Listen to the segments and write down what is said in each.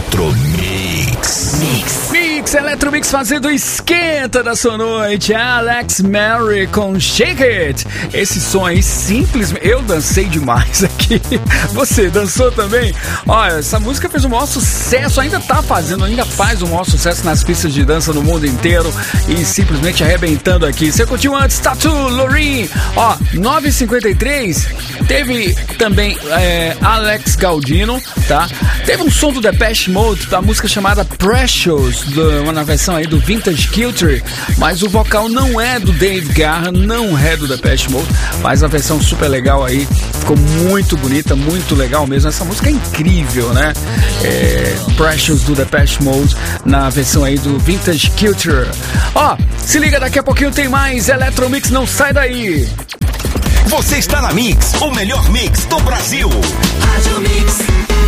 Eletromix. Mix Eletromix fazendo esquenta da sua noite. Alex Mary com Shake It. Esse som aí simplesmente... Eu dancei demais aqui. Você dançou também? Olha, essa música fez o maior sucesso. Ainda faz o maior sucesso nas pistas de dança no mundo inteiro. E simplesmente arrebentando aqui. Você curtiu antes? Tattoo, Loreen. Ó, 9h53. Teve também Alex Gaudino, tá? Teve um som do Depeche Mode, da música chamada Precious, uma versão aí do Vintage Culture, mas o vocal não é do Dave Garra, não é do Depeche Mode, mas a versão super legal aí, ficou muito bonita, muito legal mesmo. Essa música é incrível, né? Precious do Depeche Mode, na versão aí do Vintage Culture. Ó, se liga, daqui a pouquinho tem mais Eletromix, não sai daí! Você está na Mix, o melhor mix do Brasil. Rádio Mix.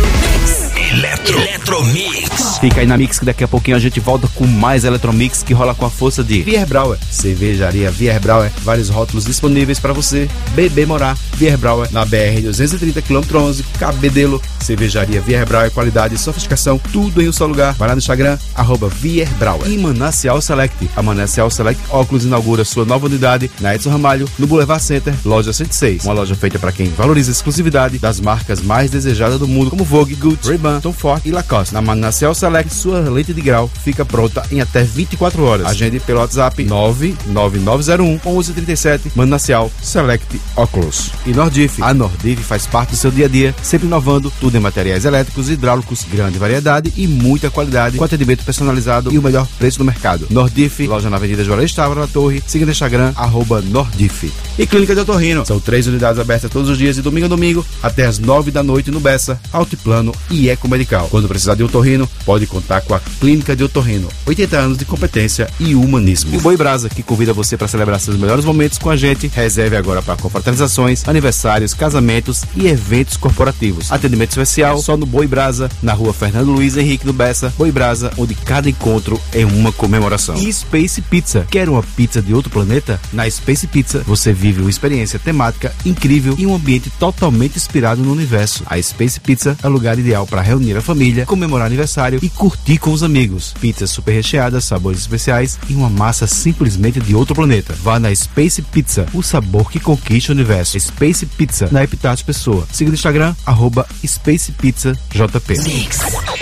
Eletromix. Fica aí na Mix que daqui a pouquinho a gente volta com mais Eletromix, que rola com a força de Bierbrauer, cervejaria Bierbrauer, vários rótulos disponíveis para você beber, morar. Bierbrauer na BR 230 km 11, Cabedelo. Cervejaria Bierbrauer, qualidade e sofisticação, tudo em um só lugar. Vai lá no Instagram, @Bierbrauer. E Manancial Select. A Manancial Select Óculos inaugura sua nova unidade na Edson Ramalho, no Boulevard Center, loja 106. Uma loja feita para quem valoriza a exclusividade das marcas mais desejadas do mundo, como Vogue, Gucci, Ray-Ban, Tom Ford e Lacoste. Na Manancial Select, sua lente de grau fica pronta em até 24 horas. Agende pelo WhatsApp 99901 1137. Manancial Select Óculos. E Nordif. A Nordif faz parte do seu dia a dia, sempre inovando tudo em materiais elétricos e hidráulicos, grande variedade e muita qualidade, com atendimento personalizado e o melhor preço do mercado. Nordif, loja na Avenida Juarez Távora, na Torre. Siga no Instagram, @Nordif. E Clínica de Otorrino. São 3 unidades abertas todos os dias, de domingo a domingo, até as 9 da noite no Bessa, Altiplano e Ecomedical. Quando precisar de otorrino, pode contar com a Clínica de Otorrino. 80 anos de competência e humanismo. E o Boi Brasa, que convida você para celebrar seus melhores momentos com a gente. Reserve agora para confraternizações, aniversários, casamentos e eventos corporativos. Atendimento especial só no Boi Brasa, na rua Fernando Luiz Henrique do Bessa. Boi Brasa, onde cada encontro é uma comemoração. E Space Pizza. Quer uma pizza de outro planeta? Na Space Pizza você vive uma experiência temática incrível e um ambiente totalmente inspirado no universo. A Space Pizza é o lugar ideal para reunir a família, comemorar aniversário e curtir com os amigos. Pizzas super recheadas, sabores especiais e uma massa simplesmente de outro planeta. Vá na Space Pizza, o sabor que conquista o universo. Space Pizza, na Epitácio Pessoa. Siga no Instagram, @SpacePizzaJP.